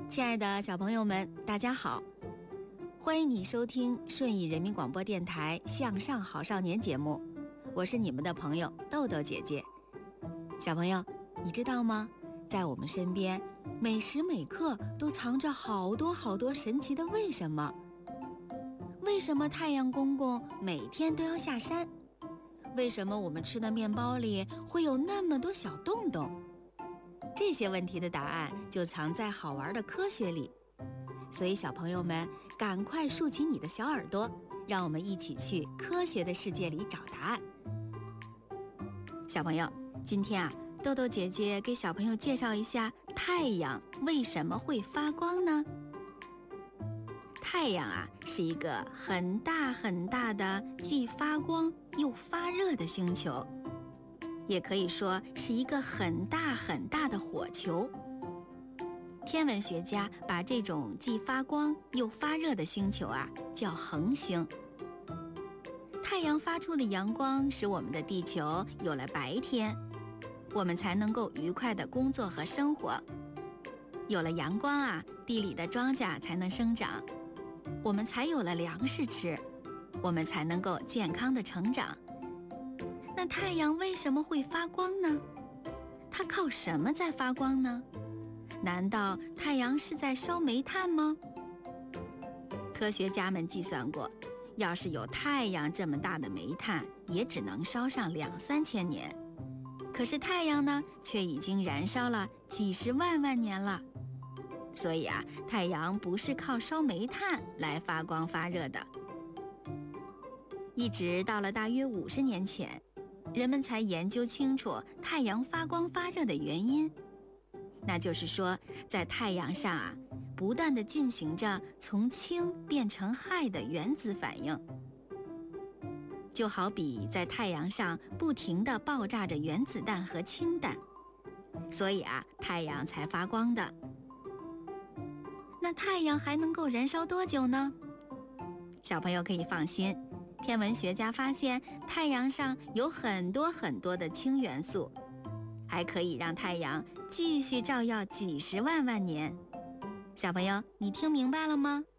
亲爱的小朋友们，大家好，欢迎你收听顺义人民广播电台向上好少年节目，我是你们的朋友豆豆姐姐。小朋友，你知道吗？在我们身边，每时每刻都藏着好多好多神奇的为什么。为什么太阳公公每天都要下山？为什么我们吃的面包里会有那么多小洞洞？这些问题的答案就藏在好玩的科学里，所以小朋友们赶快竖起你的小耳朵，让我们一起去科学的世界里找答案。小朋友，今天豆豆姐姐给小朋友介绍一下太阳为什么会发光呢？太阳是一个很大很大的既发光又发热的星球，也可以说是一个很大很大的火球。天文学家把这种既发光又发热的星球叫恒星。太阳发出的阳光使我们的地球有了白天，我们才能够愉快地工作和生活。有了阳光地里的庄稼才能生长，我们才有了粮食吃，我们才能够健康地成长。那太阳为什么会发光呢？它靠什么在发光呢？难道太阳是在烧煤炭吗？科学家们计算过，要是有太阳这么大的煤炭，也只能烧上2-3千年。可是太阳呢，却已经燃烧了几十万万年了。所以太阳不是靠烧煤炭来发光发热的。一直到了大约50年前，人们才研究清楚太阳发光发热的原因。那就是说，在太阳上不断地进行着从氢变成氦的原子反应，就好比在太阳上不停地爆炸着原子弹和氢弹，所以太阳才发光的。那太阳还能够燃烧多久呢？小朋友可以放心，天文学家发现太阳上有很多很多的氢元素，还可以让太阳继续照耀几十万万年。小朋友，你听明白了吗？